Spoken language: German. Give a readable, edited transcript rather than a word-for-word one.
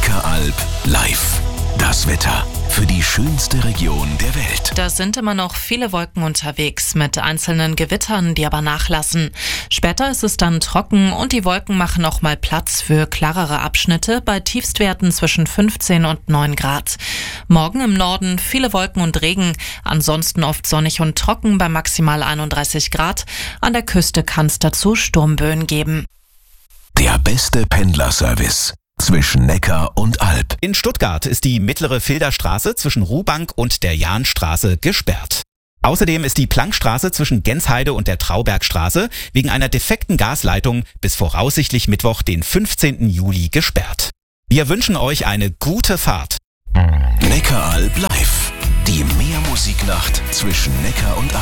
Neckaralb live. Das Wetter für die schönste Region der Welt. Da sind immer noch viele Wolken unterwegs mit einzelnen Gewittern, die aber nachlassen. Später ist es dann trocken und die Wolken machen noch mal Platz für klarere Abschnitte bei Tiefstwerten zwischen 15 und 9 Grad. Morgen im Norden viele Wolken und Regen, ansonsten oft sonnig und trocken bei maximal 31 Grad. An der Küste kann es dazu Sturmböen geben. Der beste Pendlerservice zwischen Neckar und Alb. In Stuttgart ist die mittlere Filderstraße zwischen Ruhbank und der Jahnstraße gesperrt. Außerdem ist die Plankstraße zwischen Gensheide und der Traubergstraße wegen einer defekten Gasleitung bis voraussichtlich Mittwoch, den 15. Juli gesperrt. Wir wünschen euch eine gute Fahrt. Neckaralb live. Die Meermusiknacht zwischen Neckar und Alb.